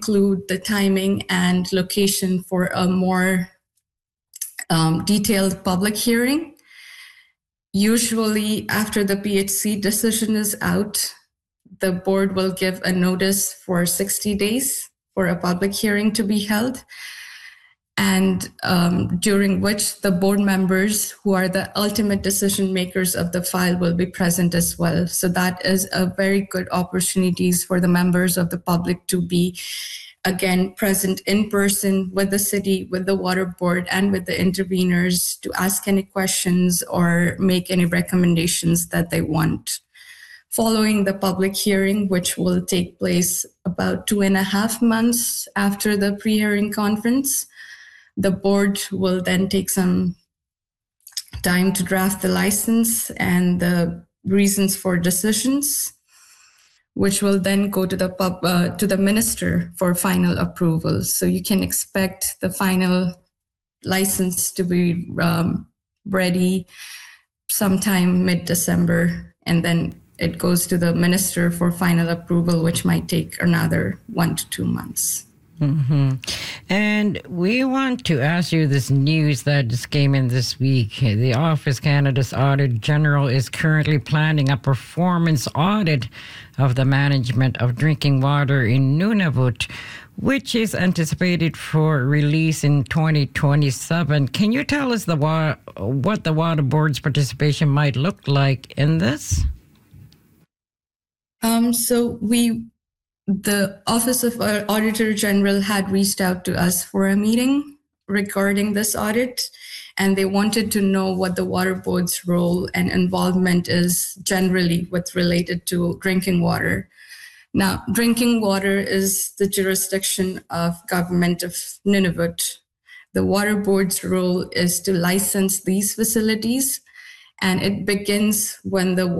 include the timing and location for a more detailed public hearing. Usually after the PHC decision is out, the board will give a notice for 60 days for a public hearing to be held, and during which the board members who are the ultimate decision makers of the file will be present as well. So that is a very good opportunities for the members of the public to be again present in person with the city, with the water board, and with the interveners to ask any questions or make any recommendations that they want. Following the public hearing, which will take place about 2.5 months after the pre-hearing conference, the board will then take some time to draft the license and the reasons for decisions, which will then go to the minister for final approval. So you can expect the final license to be ready sometime mid-December, and then it goes to the minister for final approval, which might take another 1 to 2 months. Mm-hmm. And we want to ask you this news that just came in this week. The Office Canada's Auditor General is currently planning a performance audit of the management of drinking water in Nunavut, which is anticipated for release in 2027. Can you tell us what the Water Board's participation might look like in this? The Office of Auditor General had reached out to us for a meeting regarding this audit, and they wanted to know what the Water Board's role and involvement is generally with related to drinking water. Now, drinking water is the jurisdiction of Government of Nunavut. The Water Board's role is to license these facilities, and it begins when the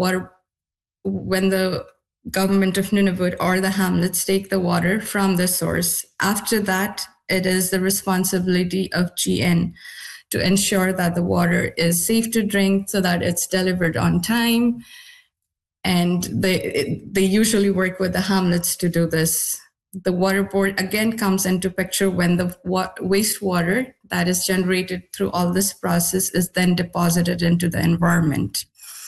Government of Nunavut or the hamlets take the water from the source. After that, it is the responsibility of GN to ensure that the water is safe to drink so that it's delivered on time. And they usually work with the hamlets to do this. The Water Board again comes into picture when the wastewater that is generated through all this process is then deposited into the environment.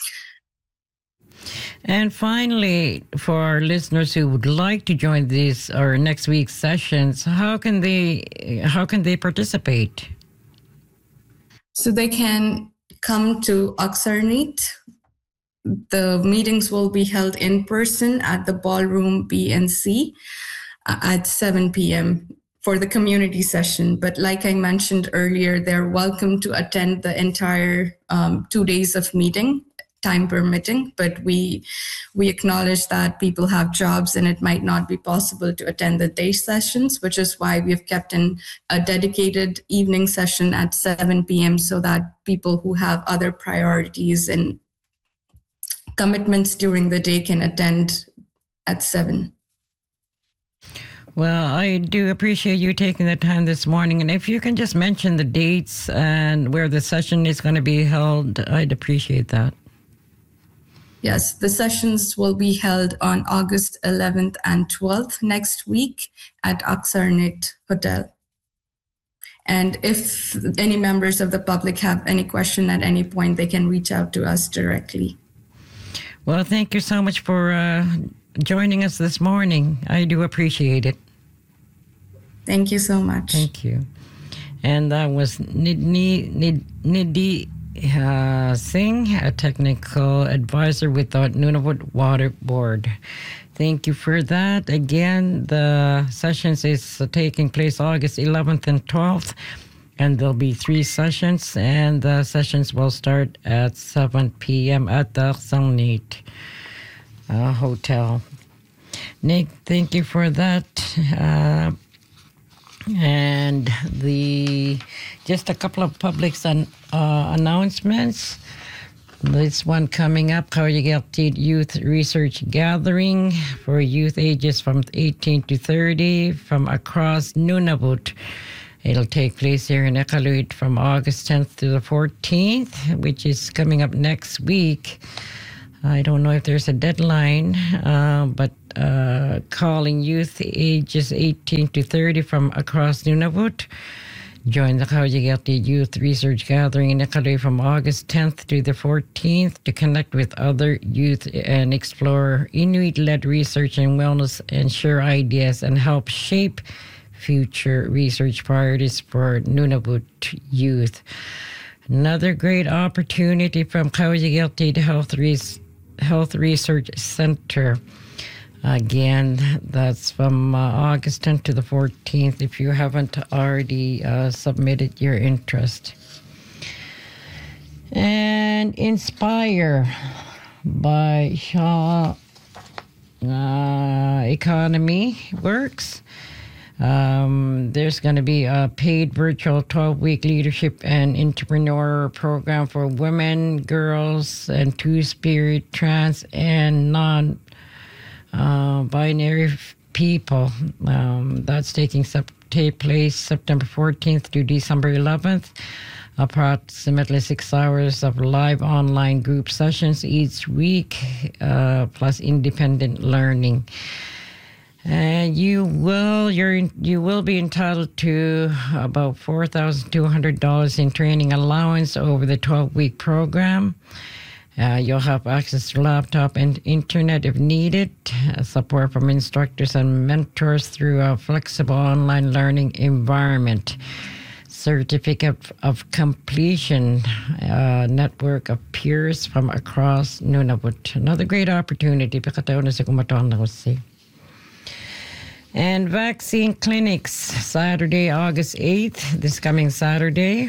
And finally, for our listeners who would like to join these or next week's sessions, how can they participate? So they can come to Oxarnit. The meetings will be held in person at the Ballroom B and C at 7 p.m. for the community session. But like I mentioned earlier, they're welcome to attend the entire 2 days of meeting, time permitting, but we acknowledge that people have jobs and it might not be possible to attend the day sessions, which is why we've kept in a dedicated evening session at 7 p.m. so that people who have other priorities and commitments during the day can attend at 7. Well, I do appreciate you taking the time this morning. And if you can just mention the dates and where the session is going to be held, I'd appreciate that. Yes, the sessions will be held on August 11th and 12th next week at Oxarnit Hotel. And if any members of the public have any question at any point, they can reach out to us directly. Well, thank you so much for joining us this morning. I do appreciate it. Thank you so much. Thank you. And that was Nidhi Singh, a technical advisor with the Nunavut Water Board. Thank you for that. Again, the sessions is taking place August 11th and 12th, and there'll be 3 sessions, and the sessions will start at 7 p.m. at the Oxarnit Hotel. Nick, thank you for that. And just a couple of public announcements. This one coming up, Kauryagelti Youth Research Gathering for youth ages from 18 to 30 from across Nunavut. It'll take place here in Iqaluit from August 10th to the 14th, which is coming up next week. I don't know if there's a deadline, but calling youth ages 18 to 30 from across Nunavut. Join the Kaujigati Youth Research Gathering in Iqaluit from August 10th to the 14th to connect with other youth and explore Inuit-led research and wellness and share ideas and help shape future research priorities for Nunavut youth. Another great opportunity from Kaujigati Health Research Center. Again, that's from August 10th to the 14th if you haven't already submitted your interest. And Inspire by Shaw Economy Works. There's going to be a paid virtual 12-week leadership and entrepreneur program for women, girls, and two-spirit, trans, and non-binary people. That's taking place September 14th to December 11th. Approximately 6 hours of live online group sessions each week, plus independent learning. And you will be entitled to about $4,200 in training allowance over the 12-week program. You'll have access to laptop and internet if needed, support from instructors and mentors through a flexible online learning environment. Certificate of completion, network of peers from across Nunavut. Another great opportunity. And vaccine clinics, Saturday, August 8th, this coming Saturday.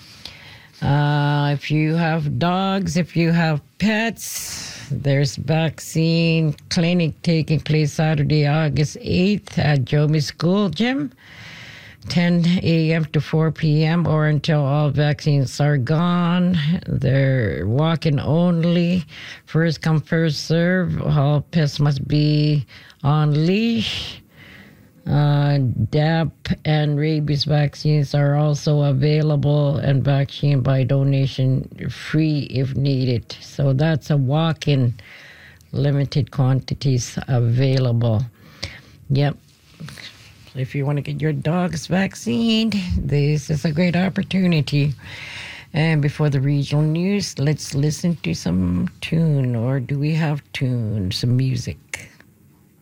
If you have dogs, if you have pets, there's vaccine clinic taking place Saturday, August 8th at Jomi School Gym, 10 a.m. to 4 p.m. or until all vaccines are gone. They're walk-in only. First come, first serve. All pets must be on leash. DAP and rabies vaccines are also available and vaccine by donation free if needed. So that's a walk-in, limited quantities available. Yep. If you want to get your dog's vaccine, this is a great opportunity. And before the regional news, let's listen to some tune, or do we have tune, some music?